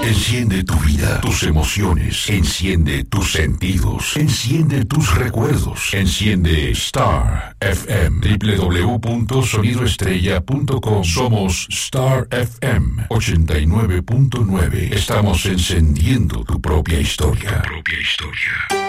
Enciende tu vida, tus emociones. Enciende tus sentidos. Enciende tus recuerdos. Enciende Star FM. www.sonidoestrella.com. Somos Star FM 89.9. Estamos encendiendo tu propia historia. Tu propia historia.